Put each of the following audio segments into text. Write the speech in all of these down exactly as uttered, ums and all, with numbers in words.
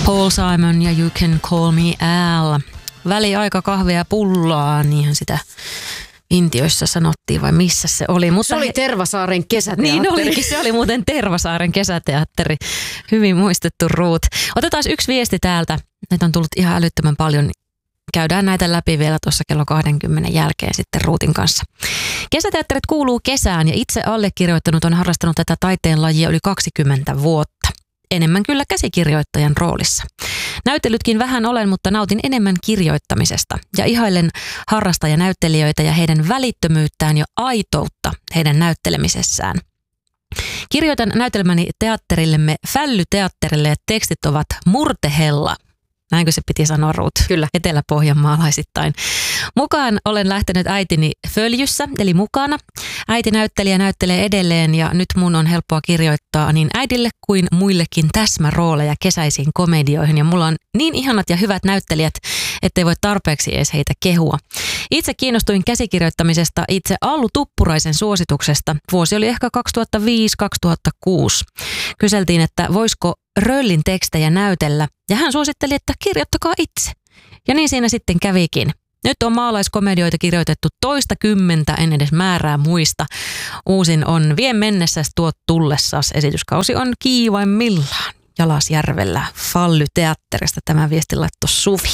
Paul Simon ja You Can Call Me Al. Väliaika kahvia pullaa, niinhän sitä Intioissa sanottiin, vai missä se oli. Mutta se oli Tervasaaren kesäteatteri. Niin olikin, se oli muuten Tervasaaren kesäteatteri. Hyvin muistettu, Ruut. Otetaan yksi viesti täältä. Näitä on tullut ihan älyttömän paljon. Käydään näitä läpi vielä tuossa kello kaksikymmentä jälkeen sitten Ruutin kanssa. Kesäteatterit kuuluu kesään ja itse allekirjoittanut on harrastanut tätä taiteen lajia yli kaksikymmentä vuotta. Enemmän kyllä käsikirjoittajan roolissa. Näytellytkin vähän olen, mutta nautin enemmän kirjoittamisesta ja ihailen harrastajanäyttelijöitä ja heidän välittömyyttään ja aitoutta heidän näyttelemisessään. Kirjoitan näytelmäni teatterillemme Fälly-teatterille ja tekstit ovat murtehella. Näinkö se piti sanoa, Ruut? Kyllä. Etelä-pohjanmaalaisittain. Mukaan olen lähtenyt äitini Följyssä, eli mukana. Äiti näyttelijä näyttelee edelleen ja nyt mun on helppoa kirjoittaa niin äidille kuin muillekin täsmärooleja kesäisiin komedioihin. Ja mulla on niin ihanat ja hyvät näyttelijät, ettei voi tarpeeksi edes heitä kehua. Itse kiinnostuin käsikirjoittamisesta itse Allu Tuppuraisen suosituksesta. Vuosi oli ehkä kaksituhattaviisi kaksituhattakuusi. Kyseltiin, että voisiko Röllin tekstejä näytellä, ja hän suositteli, että kirjoittakaa itse. Ja niin siinä sitten kävikin. Nyt on maalaiskomedioita kirjoitettu toista kymmentä, en edes määrää muista. Uusin on Vie mennessäs tuot tullessas. Esityskausi on kiivaimmillaan Jalasjärvellä Fälly-teatterista. Tämä viesti laittoi Suvi.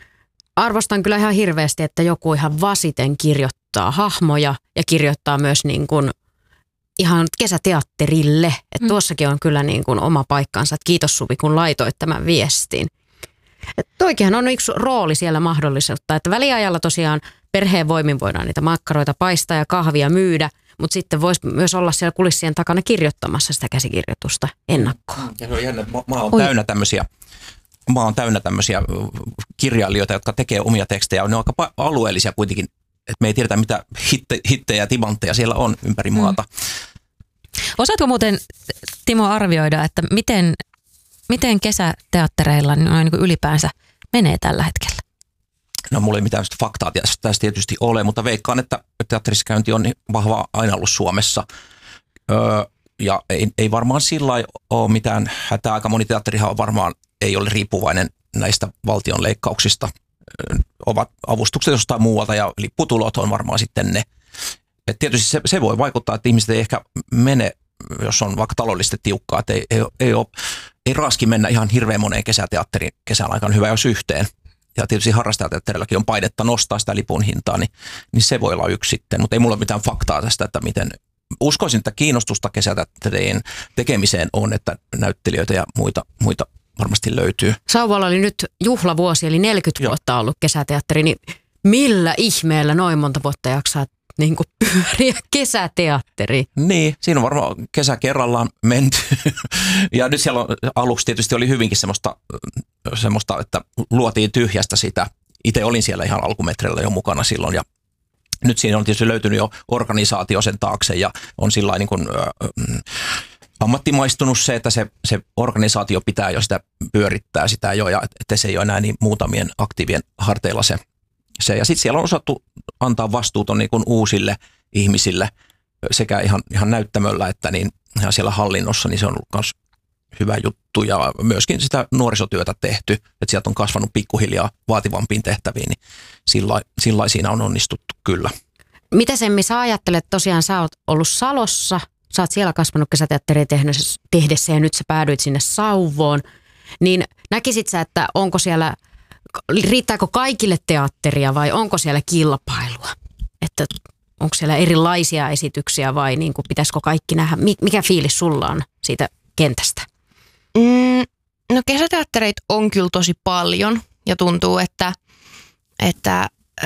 Arvostan kyllä ihan hirveästi, että joku ihan vasiten kirjoittaa hahmoja ja kirjoittaa myös niin kuin ihan kesäteatterille. Että mm. tuossakin on kyllä niin kuin oma paikkansa. Että kiitos Suvi, kun laitoit tämän viestin. Että toikinhan on yksi rooli siellä mahdollisuutta, että väliajalla tosiaan perheen voimin voidaan niitä makkaroita paistaa ja kahvia myydä, mutta sitten voisi myös olla siellä kulissien takana kirjoittamassa sitä käsikirjoitusta ennakkoon. Ja se on jännä, maa on täynnä tämmöisiä, maa on täynnä tämmöisiä kirjailijoita, jotka tekee omia tekstejä. Ne on aika alueellisia kuitenkin, että me ei tiedetä mitä hitte, hittejä ja timantteja siellä on ympäri maata. Mm. Osaatko muuten, Timo, arvioida, että miten, miten kesäteattereilla noin niin kuin ylipäänsä menee tällä hetkellä? No mulla ei mitään faktaa tästä tietysti ole, mutta veikkaan, että teatterissa käynti on vahva aina ollut Suomessa. Öö, ja ei, ei varmaan sillä lailla ole mitään hätää. Aika moni teatterihan varmaan ei ole riippuvainen näistä valtion leikkauksista. Öö, ovat avustukset jostain muualta ja lipputulot on varmaan sitten ne. Et tietysti se, se voi vaikuttaa, että ihmiset ei ehkä mene, jos on vaikka taloudellisesti tiukkaa, että ei, ei, ei, ole, ei raski mennä ihan hirveän moneen kesäteatteriin kesän aikana, hyvä jos yhteen. Ja tietysti harrastajateatterillakin on painetta nostaa sitä lipun hintaa, niin, niin se voi olla yksi sitten. Mutta ei mulla ole mitään faktaa tästä, että miten uskoisin, että kiinnostusta kesäteatterien tekemiseen on, että näyttelijöitä ja muita, muita varmasti löytyy. Sauvalla oli nyt juhlavuosi, eli neljäkymmentä Joo. vuotta ollut kesäteatteri, niin millä ihmeellä noin monta vuotta jaksaa niin kuin pyöriä kesäteatteri? Niin, siinä on varmaan kesä kerrallaan menty. Ja nyt siellä on, aluksi tietysti oli hyvinkin semmoista, semmoista, että luotiin tyhjästä sitä. Itse olin siellä ihan alkumetreillä jo mukana silloin ja nyt siinä on tietysti löytynyt jo organisaatio sen taakse ja on sillä niin kuin äh, ammattimaistunut se, että se, se organisaatio pitää jo sitä pyörittää sitä jo ja että se ei ole enää niin muutamien aktiivien harteilla se. se. Ja sitten siellä on osattu antaa vastuuton niin kuin uusille ihmisille sekä ihan, ihan näyttämöllä että niin ihan siellä hallinnossa, niin se on ollut myös hyvä juttu ja myöskin sitä nuorisotyötä tehty, että sieltä on kasvanut pikkuhiljaa vaativampiin tehtäviin, niin sillä, sillä siinä on onnistuttu kyllä. Mitä Semmi sä ajattelet, tosiaan sä oot ollut Salossa, sä oot siellä kasvanut kesäteatteria tehdessä ja nyt sä päädyit sinne Sauvoon, niin näkisit sä, että onko siellä, riittääkö kaikille teatteria vai onko siellä kilpailua? Että onko siellä erilaisia esityksiä vai niin kuin pitäisikö kaikki nähdä, mikä fiilis sulla on siitä kentästä? Mm, no kesäteattereita on kyllä tosi paljon ja tuntuu, että, että ö,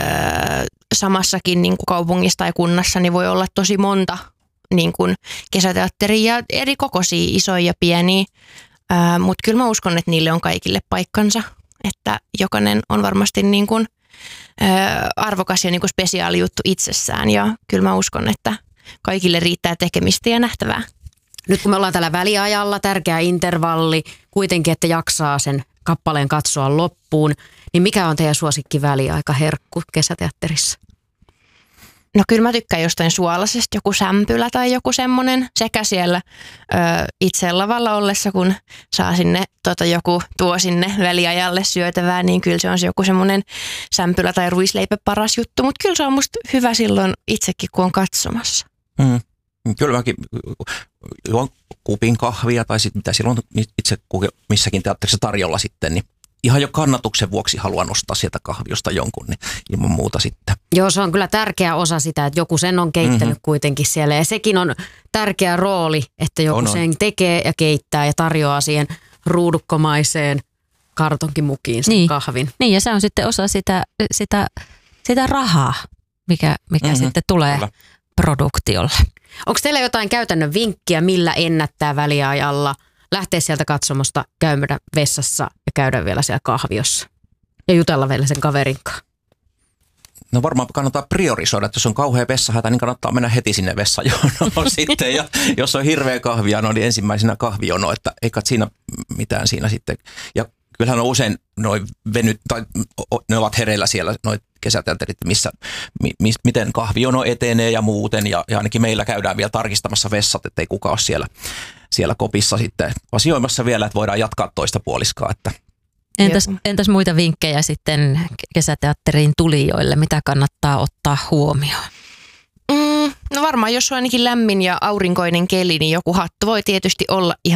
samassakin niin kuin kaupungissa tai kunnassa niin voi olla tosi monta niin kuin kesäteatteria, eri kokoisia, isoja ja pieniä, mutta kyllä mä uskon, että niille on kaikille paikkansa, että jokainen on varmasti niin kuin, ö, arvokas ja niin kuin spesiaali juttu itsessään ja kyllä mä uskon, että kaikille riittää tekemistä ja nähtävää. Nyt kun me ollaan täällä väliajalla, tärkeä intervalli, kuitenkin, että jaksaa sen kappaleen katsoa loppuun, niin mikä on teidän suosikki väliaika herkku kesäteatterissa? No kyllä mä tykkään jostain suolaisesta, joku sämpylä tai joku semmoinen sekä siellä ö, itse lavalla ollessa, kun saa sinne, tota, joku tuo sinne väliajalle syötävää, niin kyllä se on se joku semmoinen sämpylä tai ruisleipä paras juttu, mutta kyllä se on musta hyvä silloin itsekin, kun on katsomassa. Mm. Kyllä mäkin juon kupin kahvia tai sitten mitä silloin itse missäkin teatterissa tarjolla sitten, niin ihan jo kannatuksen vuoksi haluan nostaa sieltä kahviosta jonkun, niin ilman muuta sitten. Joo, se on kyllä tärkeä osa sitä, että joku sen on keittänyt mm-hmm. kuitenkin siellä. Ja sekin on tärkeä rooli, että joku on, sen on. tekee ja keittää ja tarjoaa siihen ruudukkomaiseen kartonkimukiin sen niin. kahvin. Niin, ja se on sitten osa sitä, sitä, sitä rahaa, mikä, mikä mm-hmm. sitten tulee kyllä. produktiolle. Onko teillä jotain käytännön vinkkiä, millä ennättää väliajalla? Lähteä sieltä katsomosta, käydä vessassa ja käydä vielä siellä kahviossa. Ja jutella vielä sen kaverin kanssa. No varmaan kannattaa priorisoida, että jos on kauhea vessahätä, niin kannattaa mennä heti sinne vessajonoon sitten. Ja jos on hirveä kahvijono, niin ensimmäisenä kahvijono, että ei kat siinä mitään siinä sitten. Ja kyllähän on usein noin venyt, tai ne ovat hereillä siellä, noin kesäteatterit, missä, mi, miten kahvijono etenee ja muuten. Ja, ja ainakin meillä käydään vielä tarkistamassa vessat, ettei kukaan ole siellä, siellä kopissa sitten asioimassa vielä, että voidaan jatkaa toista puoliskaa. Että. Entäs, entäs muita vinkkejä sitten kesäteatteriin tulijoille, mitä kannattaa ottaa huomioon? Mm, no varmaan, jos on ainakin lämmin ja aurinkoinen keli, niin joku hattu voi tietysti olla ihan